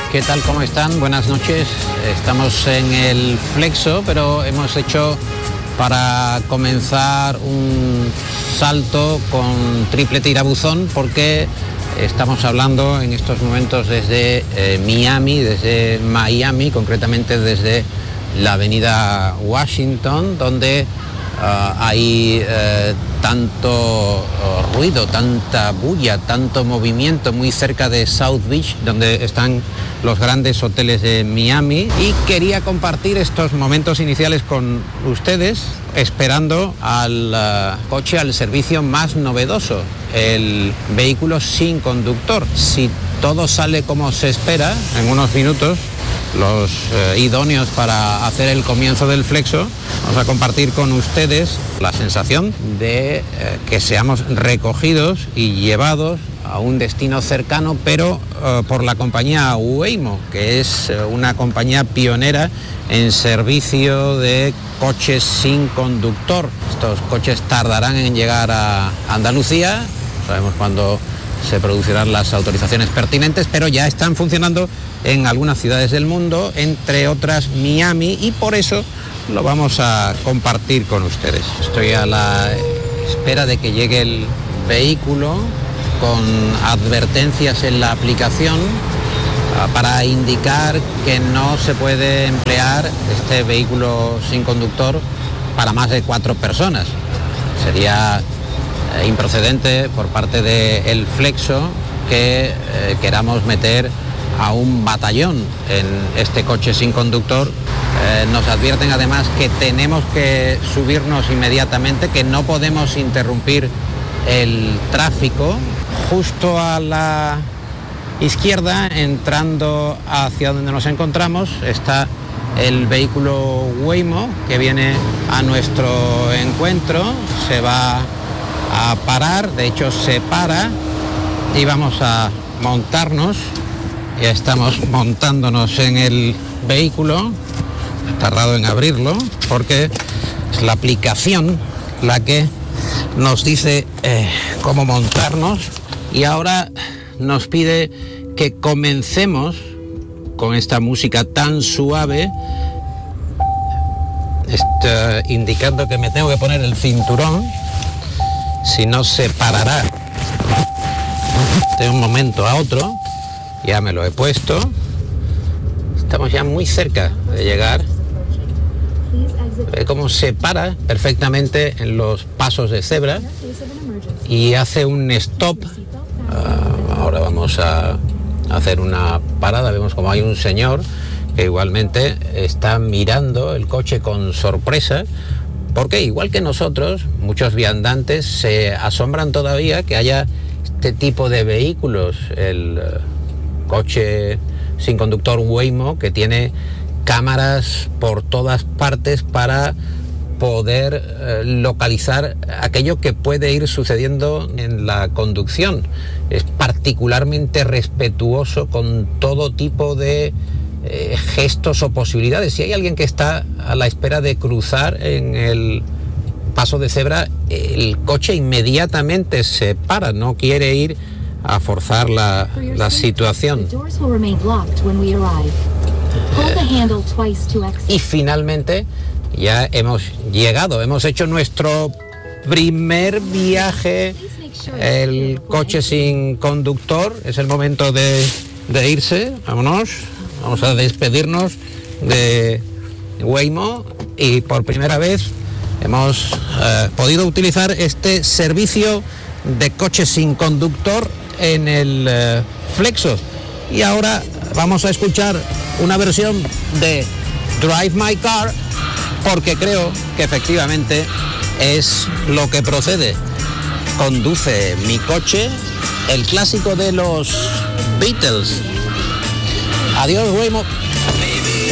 ¿Qué tal? ¿Cómo están? Buenas noches. Estamos en el Flexo, pero hemos hecho para comenzar un salto con triple tirabuzón porque estamos hablando en estos momentos desde Miami, concretamente desde la avenida Washington, donde hay tanto ruido, tanta bulla, tanto movimiento, muy cerca de South Beach, donde están los grandes hoteles de Miami, y quería compartir estos momentos iniciales con ustedes, esperando al coche, al servicio más novedoso, el vehículo sin conductor. Si todo sale como se espera, en unos minutos, los idóneos para hacer el comienzo del Flexo, vamos a compartir con ustedes la sensación de que seamos recogidos y llevados a un destino cercano, pero por la compañía Waymo, que es una compañía pionera en servicio de coches sin conductor. Estos coches tardarán en llegar a Andalucía, sabemos cuándo se producirán las autorizaciones pertinentes, pero ya están funcionando en algunas ciudades del mundo, entre otras Miami, y por eso lo vamos a compartir con ustedes. Estoy a la espera de que llegue el vehículo con advertencias en la aplicación para indicar que no se puede emplear este vehículo sin conductor para más de 4 personas. Sería improcedente por parte del Flexo que queramos meter a un batallón en este coche sin conductor. Nos advierten además que tenemos que subirnos inmediatamente, que no podemos interrumpir el tráfico. Justo a la izquierda, entrando hacia donde nos encontramos, está el vehículo Waymo que viene a nuestro encuentro. Se va a parar, de hecho se para, y vamos a montarnos. Ya estamos montándonos en el vehículo. He tardado en abrirlo porque es la aplicación la que nos dice cómo montarnos, y ahora nos pide que comencemos con esta música tan suave, indicando que me tengo que poner el cinturón, si no se parará de un momento a otro. Ya me lo he puesto. Estamos ya muy cerca de llegar. Ve cómo se para perfectamente en los pasos de cebra y hace un stop. Ahora vamos a hacer una parada. Vemos como hay un señor que igualmente está mirando el coche con sorpresa, porque igual que nosotros, muchos viandantes se asombran todavía que haya este tipo de vehículos. El coche sin conductor Waymo, que tiene cámaras por todas partes para poder localizar aquello que puede ir sucediendo en la conducción. Es particularmente respetuoso con todo tipo de gestos o posibilidades. Si hay alguien que está a la espera de cruzar en el paso de cebra, el coche inmediatamente se para, no quiere ir a forzar la situación. Y finalmente ya hemos llegado, hemos hecho nuestro primer viaje, el coche sin conductor. Es el momento de irse. Vámonos, vamos a despedirnos de Waymo, y por primera vez hemos podido utilizar este servicio de coche sin conductor en el Flexo. Y ahora vamos a escuchar una versión de Drive My Car, porque creo que efectivamente es lo que procede. Conduce mi coche, el clásico de los Beatles. Adiós, Waymo.